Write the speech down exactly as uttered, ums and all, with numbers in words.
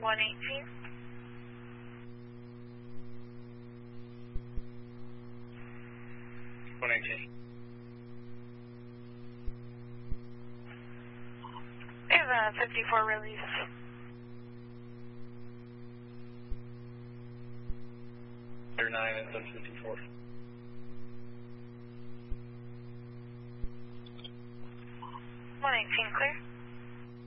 one eighteen. one eighteen. We have a fifty-four release. nine and seven fifty-four. one eighteen, clear.